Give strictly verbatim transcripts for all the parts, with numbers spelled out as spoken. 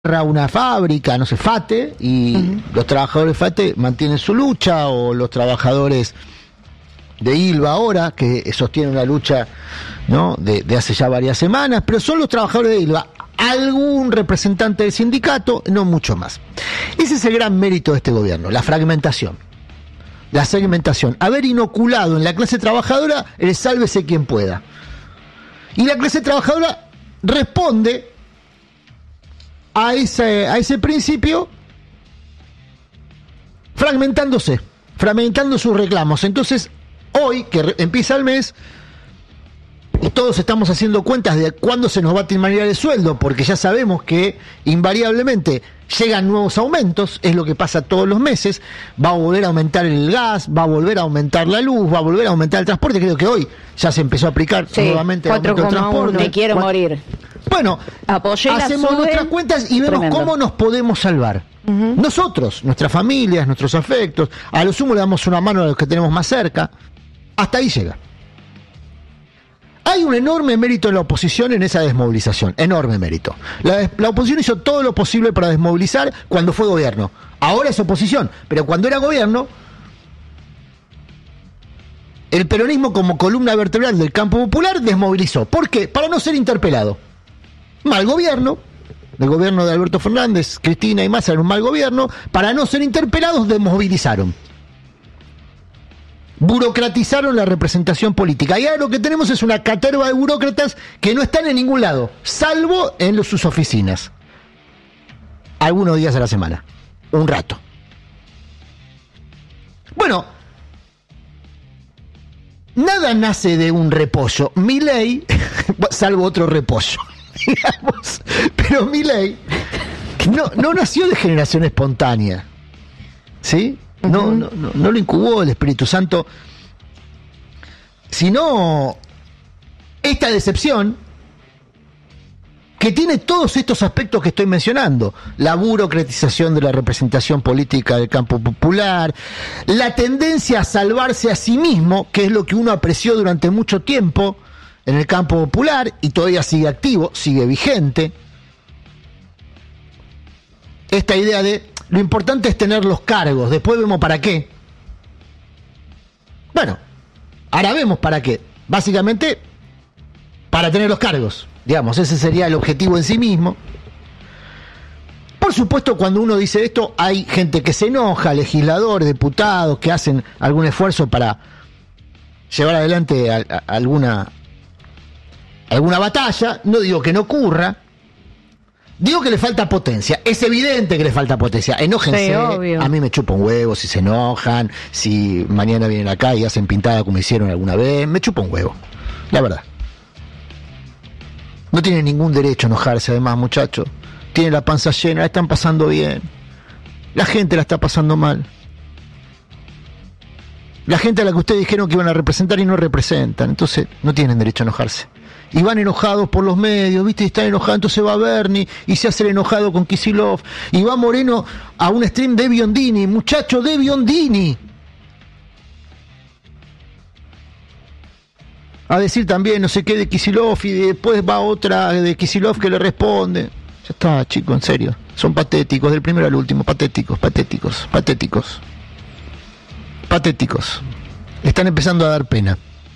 una fábrica, no sé, FATE, y uh-huh. los trabajadores de FATE mantienen su lucha, o los trabajadores de ILVA ahora, que sostienen una lucha, ¿no?, de, de hace ya varias semanas, pero son los trabajadores de ILVA, algún representante del sindicato, no mucho más. Ese es el gran mérito de este gobierno, la fragmentación, la segmentación, haber inoculado en la clase trabajadora el sálvese quien pueda. Y la clase trabajadora responde a ese, a ese principio fragmentándose, fragmentando sus reclamos. Entonces, hoy, que re- empieza el mes, y todos estamos haciendo cuentas de cuándo se nos va a terminar el sueldo, porque ya sabemos que invariablemente llegan nuevos aumentos, es lo que pasa todos los meses, va a volver a aumentar el gas, va a volver a aumentar la luz, va a volver a aumentar el transporte. Creo que hoy ya se empezó a aplicar sí, nuevamente el aumento del transporte. Me quiero bueno, morir. Bueno, Apoyé hacemos nuestras cuentas y vemos tremendo. Cómo nos podemos salvar. Uh-huh. Nosotros, nuestras familias, nuestros afectos, a lo sumo le damos una mano a los que tenemos más cerca. Hasta ahí llega. Hay un enorme mérito de la oposición en esa desmovilización, enorme mérito. La, la oposición hizo todo lo posible para desmovilizar cuando fue gobierno. Ahora es oposición, pero cuando era gobierno, el peronismo como columna vertebral del campo popular desmovilizó. ¿Por qué? Para no ser interpelado. Mal gobierno, el gobierno de Alberto Fernández, Cristina y Massa era un mal gobierno, para no ser interpelados desmovilizaron. Burocratizaron la representación política. Y ahora lo que tenemos es una caterva de burócratas que no están en ningún lado, salvo en los, sus oficinas. Algunos días a la semana. Un rato. Bueno, nada nace de un repollo. Milei, salvo otro repollo, digamos, pero Milei no, no nació de generación espontánea. ¿Sí? No, no, no, no lo incubó el Espíritu Santo, sino esta decepción que tiene todos estos aspectos que estoy mencionando: la burocratización de la representación política del campo popular, la tendencia a salvarse a sí mismo, que es lo que uno apreció durante mucho tiempo en el campo popular y todavía sigue activo, sigue vigente. Esta idea de lo importante es tener los cargos, después vemos para qué. Bueno, ahora vemos para qué. Básicamente, para tener los cargos. Digamos, ese sería el objetivo en sí mismo. Por supuesto, cuando uno dice esto, hay gente que se enoja, legisladores, diputados, que hacen algún esfuerzo para llevar adelante a, a, alguna, alguna batalla. No digo que no ocurra. Digo que le falta potencia. Es evidente que le falta potencia. Enójense. Sí, a mí me chupa un huevo si se enojan, si mañana vienen acá y hacen pintada como hicieron alguna vez. Me chupa un huevo. La verdad. No tienen ningún derecho a enojarse, además, muchachos. Tienen la panza llena, la están pasando bien. La gente la está pasando mal. La gente a la que ustedes dijeron que iban a representar y no representan. Entonces, no tienen derecho a enojarse. Y van enojados por los medios, ¿viste? Y están enojados, entonces va Bernie y se hace el enojado con Kicillof. Y va Moreno a un stream de Biondini, muchacho, de Biondini. A decir también no sé qué de Kicillof, y después va otra de Kicillof que le responde. Ya está, chico, en serio. Son patéticos, del primero al último, patéticos, patéticos, patéticos. Patéticos. Están empezando a dar pena.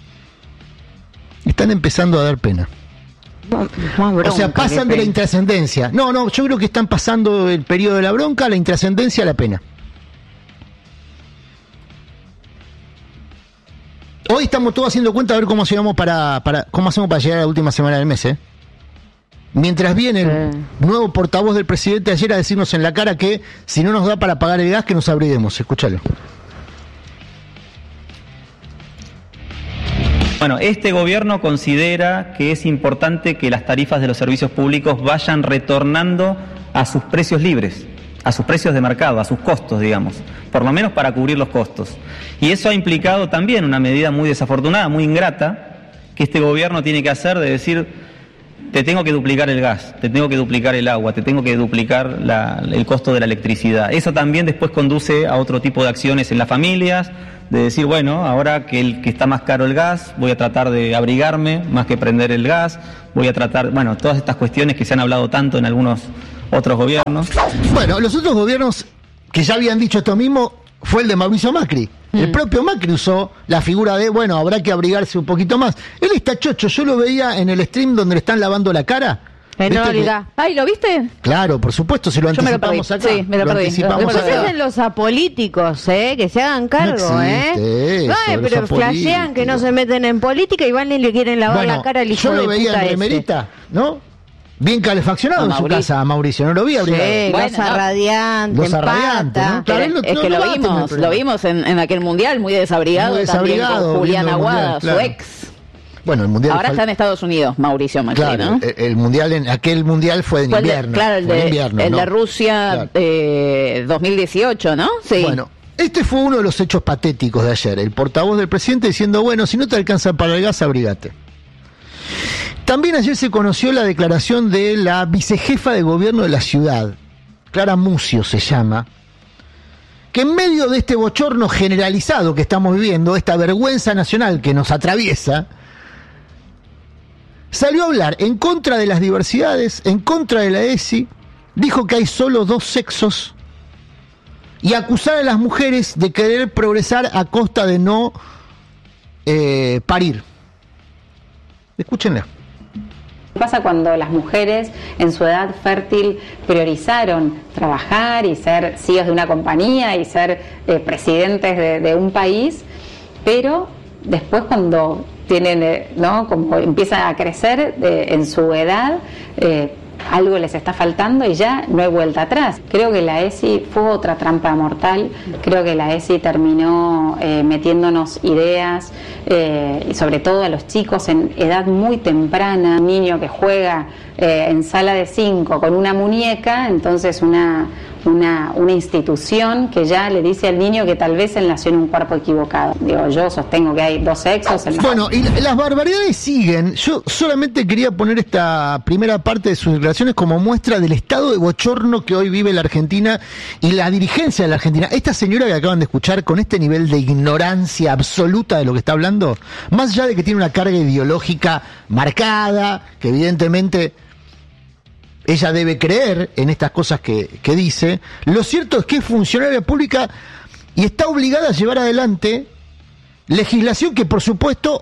Están empezando a dar pena. Más bronca, o sea, pasan de la intrascendencia. No, no, yo creo que están pasando el periodo de la bronca, la intrascendencia a la pena. Hoy estamos todos haciendo cuenta a ver cómo hacemos para, para cómo hacemos para llegar a la última semana del mes, ¿eh? Mientras viene el sí. nuevo portavoz del presidente ayer a decirnos en la cara que si no nos da para pagar el gas, que nos abriremos. Escúchalo. Bueno, este gobierno considera que es importante que las tarifas de los servicios públicos vayan retornando a sus precios libres, a sus precios de mercado, a sus costos, digamos, por lo menos para cubrir los costos. Y eso ha implicado también una medida muy desafortunada, muy ingrata, que este gobierno tiene que hacer, de decir: te tengo que duplicar el gas, te tengo que duplicar el agua, te tengo que duplicar la, el costo de la electricidad. Eso también después conduce a otro tipo de acciones en las familias, de decir, bueno, ahora que, el, que está más caro el gas, voy a tratar de abrigarme más que prender el gas, voy a tratar, bueno, todas estas cuestiones que se han hablado tanto en algunos otros gobiernos. Bueno, los otros gobiernos que ya habían dicho esto mismo fue el de Mauricio Macri. Mm. El propio Macri usó la figura de, bueno, habrá que abrigarse un poquito más. Él está chocho, yo lo veía en el stream donde le están lavando la cara. En realidad. Que... Ay, ¿lo viste? Claro, por supuesto, si lo Yo anticipamos me lo acá. Sí, me lo, lo perdí. Anticipamos lo acá. que hacen los apolíticos, ¿eh? Que se hagan cargo, no ¿eh? Eso, no, pero flashean que no se meten en política y van y le quieren lavar bueno, la cara al hijo yo de lo veía puta en remerita, ¿no? Bien calefaccionado no, en su casa, Mauricio, no lo vi abrigado. Sí, bueno, losa no. radiante, Losa radiante, ¿no? Claro, es, no, es no, que no lo vimos, lo vimos en, en aquel mundial, muy desabrigado, muy desabrigado también con Julián Aguada, claro. su ex. Bueno, el mundial ahora fue... está en Estados Unidos, Mauricio Macri, claro, ¿no? el, el mundial, en aquel mundial fue en fue el de, invierno. claro, el fue de, en invierno, el ¿no? de Rusia claro. eh, dos mil dieciocho, ¿no? Sí. Bueno, este fue uno de los hechos patéticos de ayer. El portavoz del presidente diciendo, bueno, si no te alcanza para el gas, abrigate. También ayer se conoció la declaración de la vicejefa de gobierno de la ciudad, Clara Mucio se llama, que en medio de este bochorno generalizado que estamos viviendo, esta vergüenza nacional que nos atraviesa, salió a hablar en contra de las diversidades, en contra de la E S I, dijo que hay solo dos sexos y acusar a las mujeres de querer progresar a costa de no eh, parir. Escúchenla. ¿Qué pasa cuando las mujeres en su edad fértil priorizaron trabajar y ser C E Os de una compañía y ser eh, presidentes de, de un país, pero después cuando tienen, eh, ¿no? Como empiezan a crecer eh, en su edad, eh, algo les está faltando y ya no hay vuelta atrás. Creo que la E S I fue otra trampa mortal, creo que la E S I terminó eh, metiéndonos ideas, eh, y sobre todo a los chicos en edad muy temprana, un niño que juega eh, en sala de cinco con una muñeca, entonces una, una, una institución que ya le dice al niño que tal vez él nació en un cuerpo equivocado. Digo, yo sostengo que hay dos sexos. En la... Bueno, y las barbaridades siguen. Yo solamente quería poner esta primera parte de sus declaraciones como muestra del estado de bochorno que hoy vive la Argentina y la dirigencia de la Argentina. Esta señora que acaban de escuchar con este nivel de ignorancia absoluta de lo que está hablando, más allá de que tiene una carga ideológica marcada, que evidentemente ella debe creer en estas cosas que, que dice, lo cierto es que es funcionaria pública y está obligada a llevar adelante legislación que por supuesto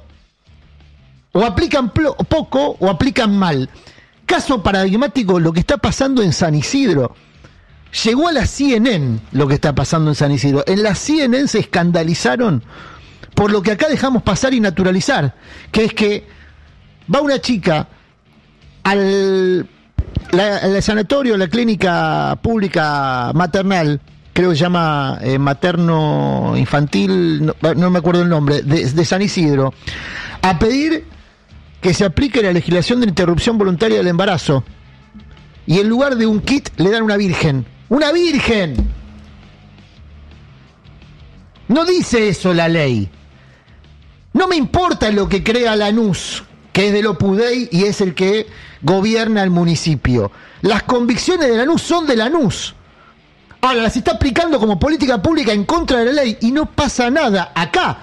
o aplican poco o aplican mal. Caso paradigmático, lo que está pasando en San Isidro. Llegó a la C N N lo que está pasando en San Isidro. En la C N N se escandalizaron por lo que acá dejamos pasar y naturalizar, que es que va una chica al, la, al sanatorio, la clínica pública maternal, creo que se llama eh, materno infantil, no, no me acuerdo el nombre, de, de San Isidro, a pedir que se aplique la legislación de interrupción voluntaria del embarazo. Y en lugar de un kit le dan una virgen. ¡Una virgen! No dice eso la ley. No me importa lo que crea Lanús, que es del Opus Dei y es el que gobierna el municipio. Las convicciones de Lanús son de Lanús. Ahora las está aplicando como política pública en contra de la ley y no pasa nada acá.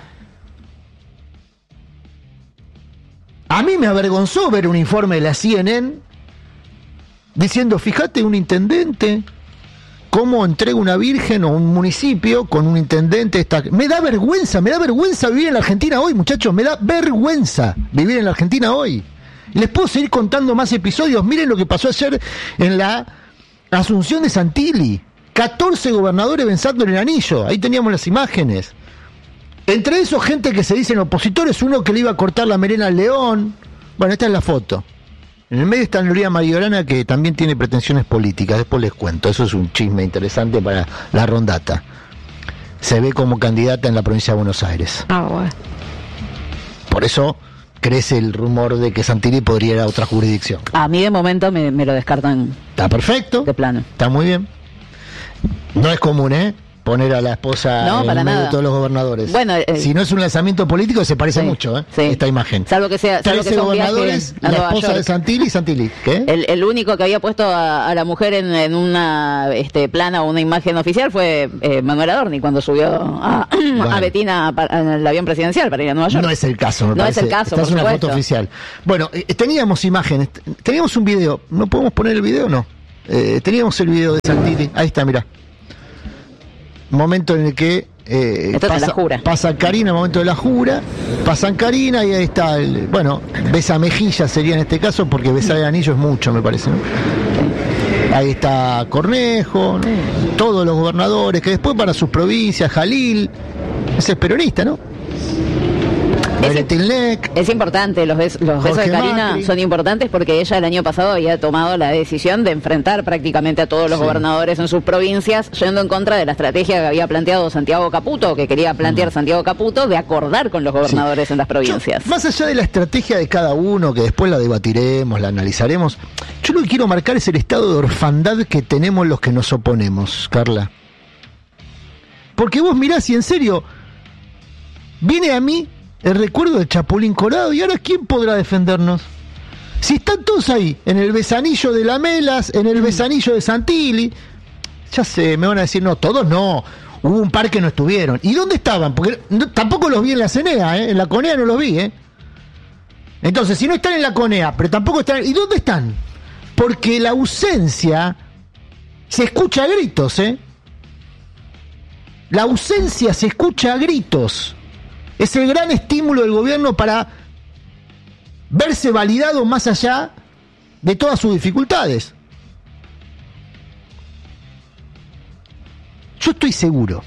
A mí me avergonzó ver un informe de la C N N diciendo, fíjate, un intendente, cómo entrega una virgen o un municipio con un intendente. Esta... Me da vergüenza, me da vergüenza vivir en la Argentina hoy, muchachos, me da vergüenza vivir en la Argentina hoy. Les puedo seguir contando más episodios. Miren lo que pasó ayer en la Asunción de Santilli. catorce gobernadores besando en el anillo. Ahí teníamos las imágenes. Entre esos, gente que se dicen opositores, uno que le iba a cortar la melena al león. Bueno, esta es la foto. En el medio está Nuria Mariorana, que también tiene pretensiones políticas. Después les cuento. Eso es un chisme interesante para la rondata. Se ve como candidata en la provincia de Buenos Aires. Ah, bueno. Por eso crece el rumor de que Santilli podría ir a otra jurisdicción. A mí de momento me, me lo descartan. Está perfecto. De plano. Está muy bien. No es común, ¿eh? Poner a la esposa no, en para medio nada. de todos los gobernadores. Bueno, eh, si no es un lanzamiento político, se parece sí, mucho, ¿eh? Sí. Esta imagen. Salvo que sea, salvo trece que sea un gobernadores, viaje a la Nueva esposa York. de Santilli y Santilli. ¿Qué? El, el único que había puesto a, a la mujer en, en una este, plana o una imagen oficial fue eh, Manuel Adorni cuando subió a, bueno. a Betina en el avión presidencial para ir a Nueva York. No es el caso, me No parece. es el caso, Esta por es una supuesto. foto oficial. Bueno, eh, teníamos imágenes, teníamos un video. ¿No podemos poner el video o no? Eh, teníamos el video de Santilli. Ahí está, mirá. Momento en el que eh, pasa, la jura. pasa Karina, momento de la jura. Pasan Karina y ahí está. El, bueno, besa mejilla sería en este caso, porque besar el anillo es mucho, me parece, ¿no? Ahí está Cornejo, ¿no? Todos los gobernadores que después para sus provincias, Jalil, ese es peronista, ¿no? Es, es importante, los, bes, los besos de Karina Macri. Son importantes porque ella el año pasado había tomado la decisión de enfrentar prácticamente a todos los sí. gobernadores en sus provincias, yendo en contra de la estrategia que había planteado Santiago Caputo, que quería plantear mm. Santiago Caputo, de acordar con los gobernadores sí. en las provincias. Yo, más allá de la estrategia de cada uno, que después la debatiremos, la analizaremos, yo lo que quiero marcar es el estado de orfandad que tenemos los que nos oponemos, Carla. Porque vos mirás y en serio, viene a mí el recuerdo del Chapulín Colorado, y ahora ¿quién podrá defendernos? Si están todos ahí, en el besanillo de Lamelas, en el besanillo de Santilli, ya sé, me van a decir, no, todos no, hubo un par que no estuvieron. ¿Y dónde estaban? Porque no, tampoco los vi en la CENEA, ¿eh? En la CONEA no los vi, ¿eh? Entonces, si no están en la CONEA, pero tampoco están... ¿Y dónde están? Porque la ausencia se escucha a gritos, ¿eh? La ausencia se escucha a gritos. Es el gran estímulo del gobierno para verse validado más allá de todas sus dificultades. Yo estoy seguro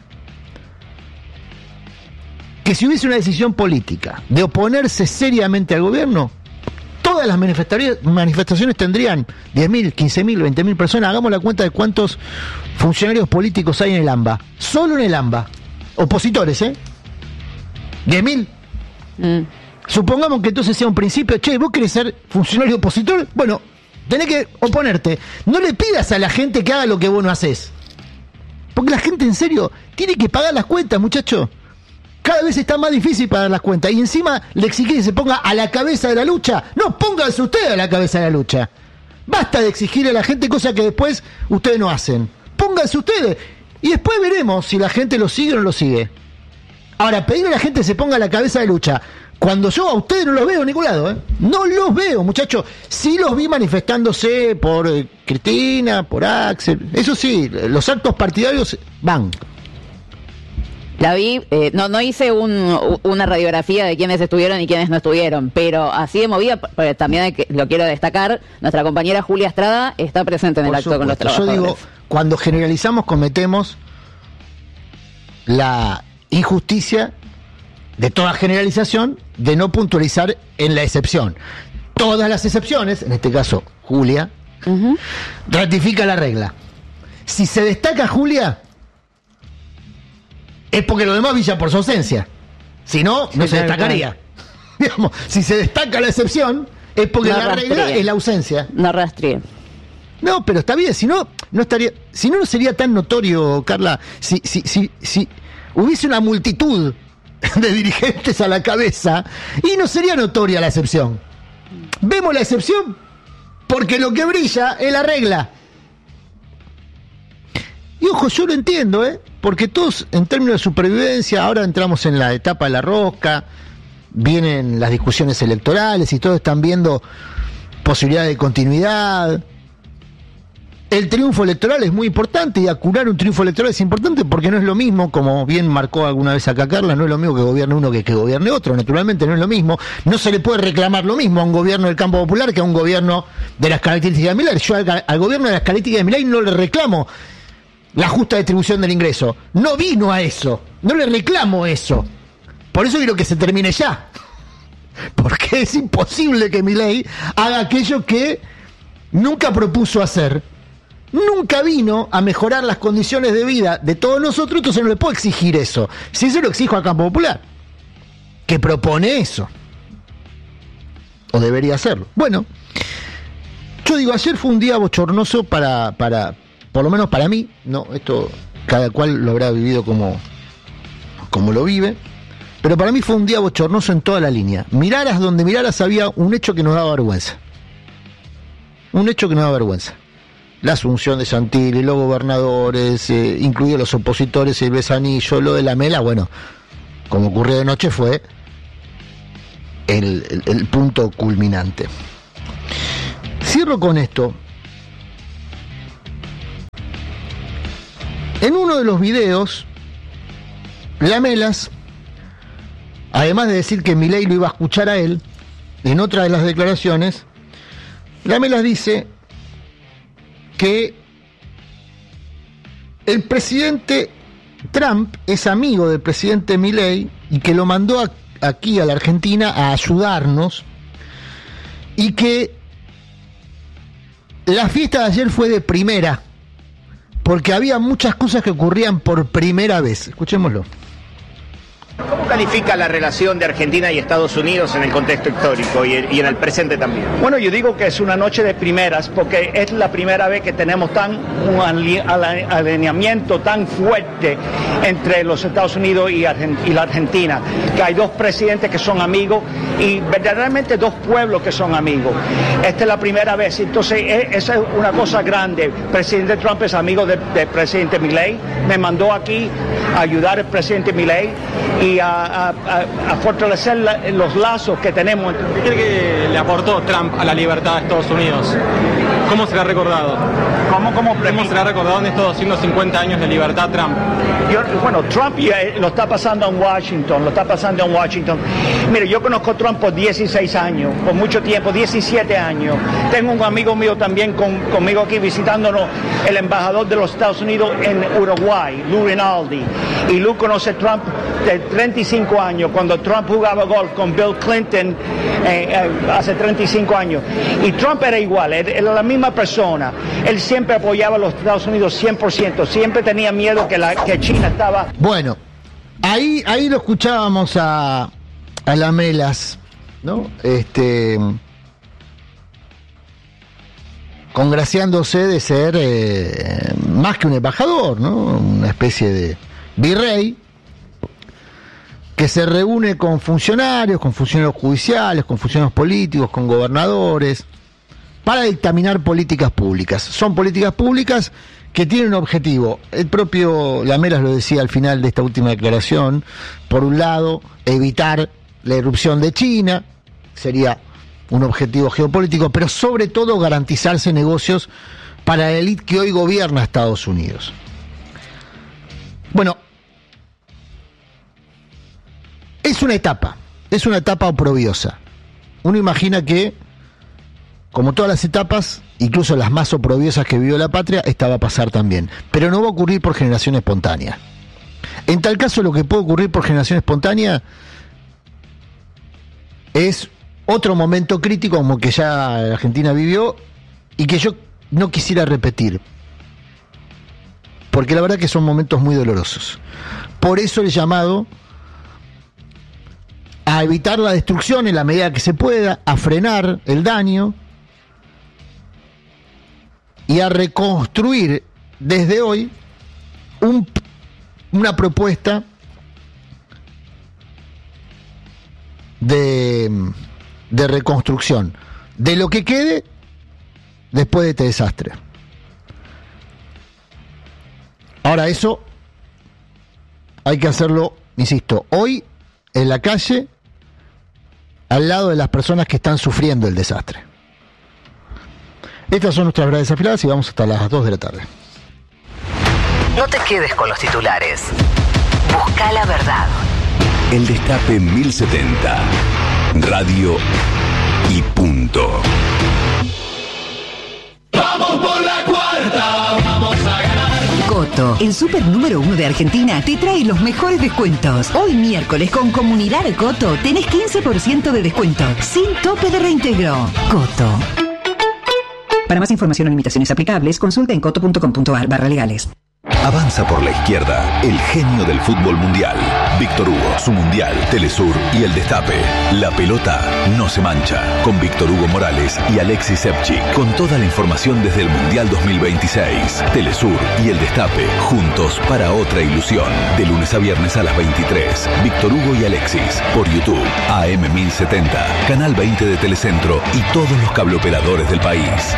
que si hubiese una decisión política de oponerse seriamente al gobierno, todas las manifestaciones tendrían diez mil, quince mil, veinte mil personas. Hagamos la cuenta de cuántos funcionarios políticos hay en el AMBA. Solo en el AMBA. Opositores, ¿eh? diez mil. Mm. Supongamos que entonces sea un principio, che, vos querés ser funcionario opositor, bueno, tenés que oponerte. No le pidas a la gente que haga lo que vos no haces. Porque la gente en serio tiene que pagar las cuentas, muchacho. Cada vez está más difícil pagar las cuentas. Y encima le exigís que se ponga a la cabeza de la lucha. No, pónganse ustedes a la cabeza de la lucha. Basta de exigirle a la gente cosas que después ustedes no hacen. Pónganse ustedes. Y después veremos si la gente lo sigue o no lo sigue. Ahora, pedirle a la gente que se ponga a la cabeza de lucha, cuando yo a ustedes no los veo en ningún lado, ¿eh? No los veo, muchachos. Sí los vi manifestándose por eh, Cristina, por Axel. Eso sí, los actos partidarios van. La vi, eh, no no hice un, una radiografía de quiénes estuvieron y quiénes no estuvieron, pero así de movida, pues, también lo quiero destacar, nuestra compañera Julia Estrada está presente en el por acto supuesto. Con los trabajadores. Yo digo, cuando generalizamos cometemos la injusticia de toda generalización de no puntualizar en la excepción. Todas las excepciones, en este caso Julia, uh-huh. ratifica la regla. Si se destaca Julia, es porque lo demás brilla por su ausencia. Si no, no sí, se destacaría. Digamos, si se destaca la excepción, es porque no la rastríe. Regla es la ausencia. No rastríe. No, pero está bien, si no, no estaría, si no, no sería tan notorio, Carla, si, si, si, si hubiese una multitud de dirigentes a la cabeza y no sería notoria la excepción. Vemos la excepción porque lo que brilla es la regla. Y ojo, yo lo entiendo, ¿eh? Porque todos, en términos de supervivencia, ahora entramos en la etapa de la rosca, vienen las discusiones electorales y todos están viendo posibilidades de continuidad. El triunfo electoral es muy importante y acurar un triunfo electoral es importante porque no es lo mismo, como bien marcó alguna vez acá Carla, no es lo mismo que gobierne uno que que gobierne otro, naturalmente no es lo mismo. No se le puede reclamar lo mismo a un gobierno del campo popular que a un gobierno de las características de Milei. Yo al, al gobierno de las características de Milei no le reclamo la justa distribución del ingreso. No vino a eso, no le reclamo eso. Por eso quiero que se termine ya. Porque es imposible que Milei haga aquello que nunca propuso hacer. Nunca vino a mejorar las condiciones de vida de todos nosotros, entonces no le puedo exigir eso. Si eso lo exijo al campo popular, que propone eso. O debería hacerlo. Bueno, yo digo, ayer fue un día bochornoso para, para, por lo menos para mí, no, esto cada cual lo habrá vivido como, como lo vive, pero para mí fue un día bochornoso en toda la línea. Miraras donde miraras había un hecho que nos daba vergüenza. Un hecho que nos daba vergüenza. La asunción de Santilli, los gobernadores, eh, incluidos los opositores, el besanillo, lo de la mela, bueno, como ocurrió de noche fue el, el, el punto culminante. Cierro con esto, En uno de los videos, Lamelas, además de decir que Milei lo iba a escuchar a él, en otra de las declaraciones, Lamelas dice que el presidente Trump es amigo del presidente Milei y que lo mandó a, aquí a la Argentina a ayudarnos, y que la fiesta de ayer fue de primera, porque había muchas cosas que ocurrían por primera vez. Escuchémoslo. ¿Cómo califica la relación de Argentina y Estados Unidos en el contexto histórico y, y en el presente también? Bueno, yo digo que es una noche de primeras porque es la primera vez que tenemos tan un alineamiento tan fuerte entre los Estados Unidos y, Argent y la Argentina, que hay dos presidentes que son amigos y verdaderamente dos pueblos que son amigos. Esta es la primera vez, entonces esa es una cosa grande. El presidente Trump es amigo del de presidente Milei, me mandó aquí a ayudar al presidente Milei y a, a, a, a fortalecer la, los lazos que tenemos. ¿Qué cree que le aportó Trump a la libertad de Estados Unidos? ¿Cómo será recordado? ¿Cómo, cómo, ¿Cómo será recordado en estos doscientos cincuenta años de libertad Trump? Yo, bueno, Trump ya lo está pasando en Washington, lo está pasando en Washington. Mire, yo conozco a Trump por dieciséis años, por mucho tiempo, diecisiete años. Tengo un amigo mío también con, conmigo aquí visitándonos, el embajador de los Estados Unidos en Uruguay, Lou Rinaldi. Y Lou conoce a Trump de treinta y cinco años, cuando Trump jugaba golf con Bill Clinton eh, eh, hace treinta y cinco años. Y Trump era igual, él, era la misma persona. Él siempre apoyaba a los Estados Unidos cien por ciento, siempre tenía miedo que, la, que China estaba... Bueno, ahí, ahí lo escuchábamos a, a Lamelas, ¿no? Este... congraciándose de ser eh, más que un embajador, ¿no? Una especie de virrey que se reúne con funcionarios, con funcionarios judiciales, con funcionarios políticos, con gobernadores, para dictaminar políticas públicas. Son políticas públicas que tienen un objetivo. El propio Lamelas lo decía al final de esta última declaración. Por un lado, evitar la irrupción de China, sería un objetivo geopolítico, pero sobre todo garantizarse negocios para la élite que hoy gobierna Estados Unidos. Bueno, es una etapa, es una etapa oprobiosa. Uno imagina que, como todas las etapas, incluso las más oprobiosas que vivió la patria, esta va a pasar también. Pero no va a ocurrir por generación espontánea. En tal caso, lo que puede ocurrir por generación espontánea es otro momento crítico como que ya la Argentina vivió y que yo no quisiera repetir, porque la verdad que son momentos muy dolorosos. Por eso el llamado a evitar la destrucción en la medida que se pueda, a frenar el daño y a reconstruir desde hoy un, una propuesta de, de reconstrucción de lo que quede después de este desastre. Ahora, eso hay que hacerlo, insisto, hoy en la calle, al lado de las personas que están sufriendo el desastre. Estas son nuestras verdades afiladas y vamos hasta las dos de la tarde. No te quedes con los titulares. Busca la verdad. El Destape mil setenta. Radio y punto. Vamos por la cuarta, vamos a ganar. Coto, el super número uno de Argentina, te trae los mejores descuentos. Hoy miércoles con Comunidad Coto tenés quince por ciento de descuento, sin tope de reintegro. Coto. Para más información o limitaciones aplicables, consulta en coto punto com punto ar barra legales. Avanza por la izquierda, el genio del fútbol mundial. Víctor Hugo, su mundial, Telesur y el Destape. La pelota no se mancha. Con Víctor Hugo Morales y Alexis Sepchik. Con toda la información desde el Mundial dos mil veintiséis. Telesur y el Destape, juntos para otra ilusión. De lunes a viernes a las veintitrés. Víctor Hugo y Alexis, por YouTube, A M mil setenta, Canal veinte de Telecentro y todos los cableoperadores del país.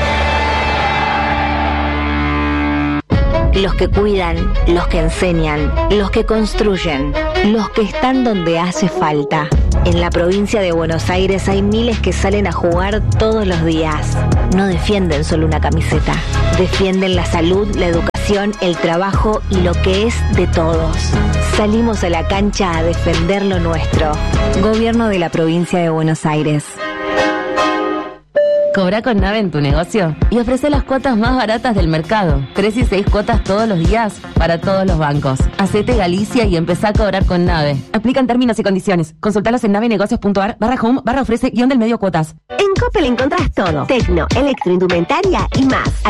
Los que cuidan, los que enseñan, los que construyen, los que están donde hace falta. En la provincia de Buenos Aires hay miles que salen a jugar todos los días. No defienden solo una camiseta, defienden la salud, la educación pasión, el trabajo y lo que es de todos. Salimos a la cancha a defender lo nuestro. Gobierno de la Provincia de Buenos Aires. Cobra con Nave en tu negocio y ofrece las cuotas más baratas del mercado. Tres y seis cuotas todos los días para todos los bancos. Hacete Galicia y empezá a cobrar con Nave. Aplican términos y condiciones. Consultalos en navenegocios.ar barra home barra ofrece guión del medio cuotas. En Coppel encontrás todo. Tecno, electroindumentaria y más.